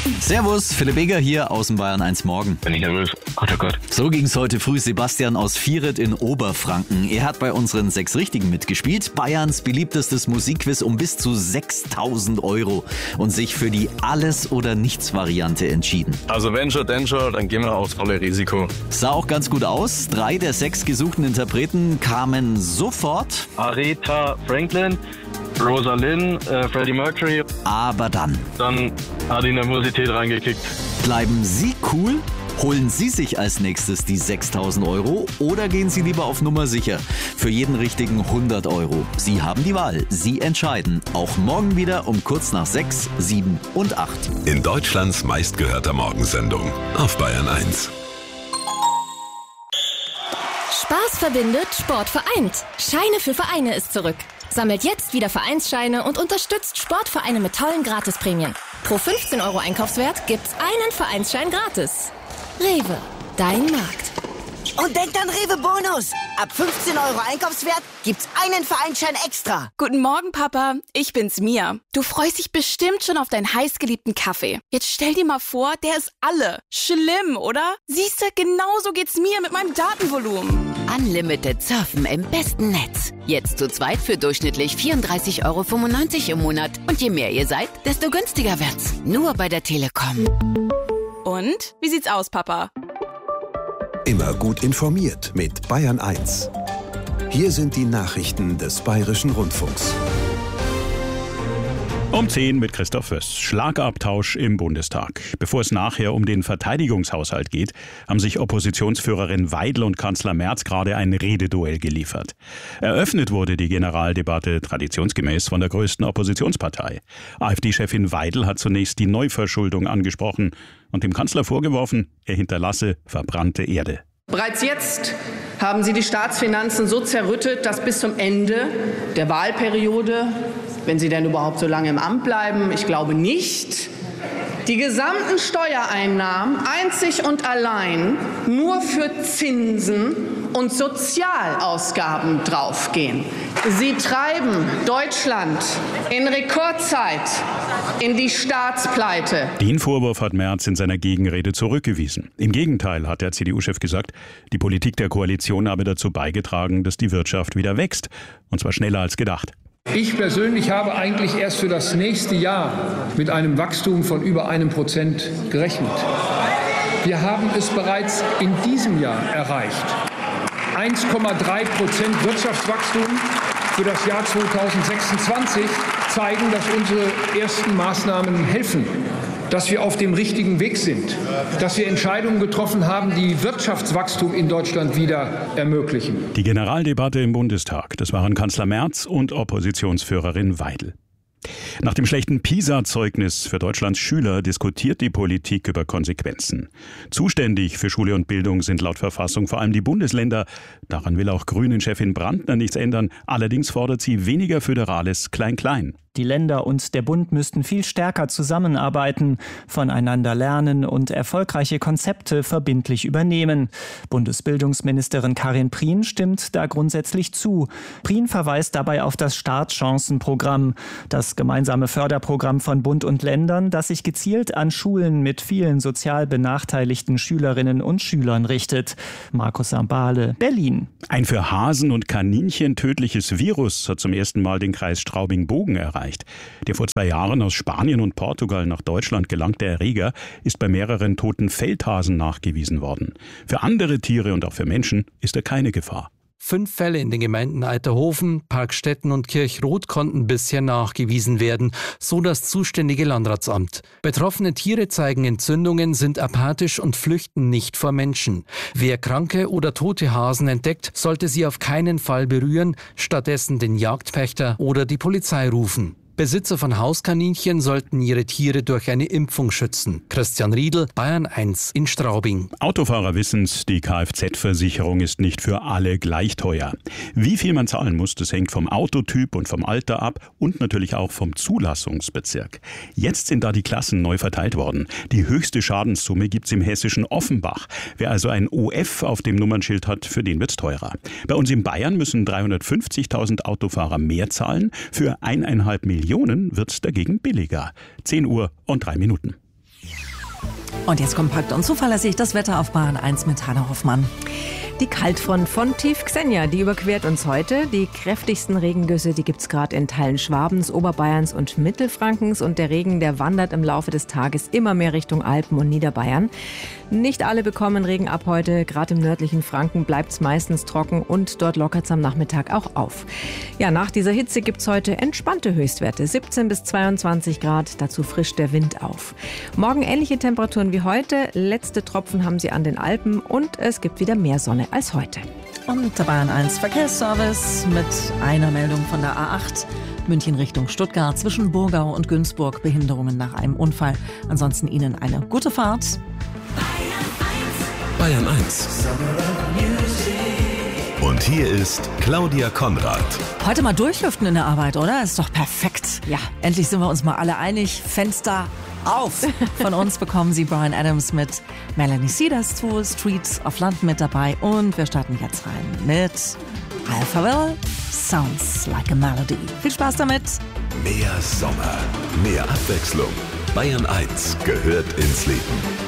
Servus, Philipp Eger hier aus dem Bayern 1 Morgen. Bin ich nervös. Oh Gott. So ging's heute früh Sebastian aus Vieret in Oberfranken. Er hat bei unseren 6 Richtigen mitgespielt. Bayerns beliebtestes Musikquiz um bis zu 6.000 € und sich für die Alles-oder-Nichts-Variante entschieden. Also wenn schon, dann gehen wir aufs volle Risiko. Sah auch ganz gut aus. 3 der 6 gesuchten Interpreten kamen sofort. Aretha Franklin, Rosalind, Freddie Mercury. Aber dann hat die Nervosität reingekickt. bleiben Sie cool? Holen Sie sich als nächstes die 6.000 € oder gehen Sie lieber auf Nummer sicher? Für jeden richtigen 100 €. Sie haben die Wahl. Sie entscheiden. Auch morgen wieder um kurz nach 6, 7 und 8. In Deutschlands meistgehörter Morgensendung auf Bayern 1. Spaß verbindet, Sport vereint. Scheine für Vereine ist zurück. Sammelt jetzt wieder Vereinsscheine und unterstützt Sportvereine mit tollen Gratisprämien. Pro 15 € Einkaufswert gibt's einen Vereinsschein gratis. Rewe, dein Markt. Und denkt an Rewe Bonus. Ab 15 € Einkaufswert gibt's einen Vereinsschein extra. Guten Morgen, Papa. Ich bin's, Mia. Du freust dich bestimmt schon auf deinen heißgeliebten Kaffee. Jetzt stell dir mal vor, der ist alle. Schlimm, oder? Siehste, genauso geht's mir mit meinem Datenvolumen. Unlimited Surfen im besten Netz. Jetzt zu zweit für durchschnittlich 34,95 € im Monat. Und je mehr ihr seid, desto günstiger wird's. Nur bei der Telekom. Und? Wie sieht's aus, Papa? Immer gut informiert mit Bayern 1. Hier sind die Nachrichten des Bayerischen Rundfunks. Um 10 mit Christoph Föst. Schlagabtausch im Bundestag. Bevor es nachher um den Verteidigungshaushalt geht, haben sich Oppositionsführerin Weidel und Kanzler Merz gerade ein Rededuell geliefert. Eröffnet wurde die Generaldebatte traditionsgemäß von der größten Oppositionspartei. AfD-Chefin Weidel hat zunächst die Neuverschuldung angesprochen und dem Kanzler vorgeworfen, er hinterlasse verbrannte Erde. Bereits jetzt haben Sie die Staatsfinanzen so zerrüttet, dass bis zum Ende der Wahlperiode, wenn Sie denn überhaupt so lange im Amt bleiben, ich glaube nicht, die gesamten Steuereinnahmen einzig und allein nur für Zinsen und Sozialausgaben draufgehen. Sie treiben Deutschland in Rekordzeit in die Staatspleite. Den Vorwurf hat Merz in seiner Gegenrede zurückgewiesen. Im Gegenteil hat der CDU-Chef gesagt, die Politik der Koalition habe dazu beigetragen, dass die Wirtschaft wieder wächst. Und zwar schneller als gedacht. Ich persönlich habe eigentlich erst für das nächste Jahr mit einem Wachstum von über 1% gerechnet. Wir haben es bereits in diesem Jahr erreicht. 1,3% Wirtschaftswachstum für das Jahr 2026 zeigen, dass unsere ersten Maßnahmen helfen, dass wir auf dem richtigen Weg sind, dass wir Entscheidungen getroffen haben, die Wirtschaftswachstum in Deutschland wieder ermöglichen. Die Generaldebatte im Bundestag, das waren Kanzler Merz und Oppositionsführerin Weidel. Nach dem schlechten PISA-Zeugnis für Deutschlands Schüler diskutiert die Politik über Konsequenzen. Zuständig für Schule und Bildung sind laut Verfassung vor allem die Bundesländer. Daran will auch Grünen-Chefin Brandner nichts ändern. Allerdings fordert sie weniger föderales Klein-Klein. Die Länder und der Bund müssten viel stärker zusammenarbeiten, voneinander lernen und erfolgreiche Konzepte verbindlich übernehmen. Bundesbildungsministerin Karin Prien stimmt da grundsätzlich zu. Prien verweist dabei auf das Startchancenprogramm, das gemeinsame Förderprogramm von Bund und Ländern, das sich gezielt an Schulen mit vielen sozial benachteiligten Schülerinnen und Schülern richtet. Markus Sambale, Berlin. Ein für Hasen und Kaninchen tödliches Virus hat zum ersten Mal den Kreis Straubing-Bogen erreicht. Der vor 2 Jahren aus Spanien und Portugal nach Deutschland gelangte Erreger ist bei mehreren toten Feldhasen nachgewiesen worden. Für andere Tiere und auch für Menschen ist er keine Gefahr. 5 Fälle in den Gemeinden Eiterhofen, Parkstetten und Kirchroth konnten bisher nachgewiesen werden, so das zuständige Landratsamt. Betroffene Tiere zeigen Entzündungen, sind apathisch und flüchten nicht vor Menschen. Wer kranke oder tote Hasen entdeckt, sollte sie auf keinen Fall berühren, stattdessen den Jagdpächter oder die Polizei rufen. Besitzer von Hauskaninchen sollten ihre Tiere durch eine Impfung schützen. Christian Riedl, Bayern 1 in Straubing. Autofahrer wissen's, die Kfz-Versicherung ist nicht für alle gleich teuer. Wie viel man zahlen muss, das hängt vom Autotyp und vom Alter ab und natürlich auch vom Zulassungsbezirk. Jetzt sind da die Klassen neu verteilt worden. Die höchste Schadenssumme gibt's im hessischen Offenbach. Wer also ein OF auf dem Nummernschild hat, für den wird's teurer. Bei uns in Bayern müssen 350.000 Autofahrer mehr zahlen. Für 1,5 Millionen wird's dagegen billiger. 10 Uhr und 3 Minuten. Und jetzt kompakt und zuverlässig das Wetter auf Bayern 1 mit Hanna Hoffmann. Die Kaltfront von Tief Xenia, die überquert uns heute. Die kräftigsten Regengüsse, die gibt's gerade in Teilen Schwabens, Oberbayerns und Mittelfrankens. Und der Regen, der wandert im Laufe des Tages immer mehr Richtung Alpen und Niederbayern. Nicht alle bekommen Regen ab heute. Gerade im nördlichen Franken bleibt's meistens trocken und dort lockert's am Nachmittag auch auf. Ja, nach dieser Hitze gibt's heute entspannte Höchstwerte. 17 bis 22 Grad, dazu frischt der Wind auf. Morgen ähnliche Temperaturen wie heute. Letzte Tropfen haben sie an den Alpen und es gibt wieder mehr Sonne als heute. Und der Bayern 1 Verkehrsservice mit einer Meldung von der A8. München Richtung Stuttgart zwischen Burgau und Günzburg. Behinderungen nach einem Unfall. Ansonsten Ihnen eine gute Fahrt. Bayern 1. Und hier ist Claudia Konrad. Heute mal durchlüften in der Arbeit, oder? Ist doch perfekt. Ja, endlich sind wir uns mal alle einig. Fenster auf! Von uns bekommen Sie Bryan Adams mit Melanie Cedars zu Streets of London mit dabei. Und wir starten jetzt rein mit Alphaville, Sounds Like a Melody. Viel Spaß damit! Mehr Sommer, mehr Abwechslung. Bayern 1 gehört ins Leben.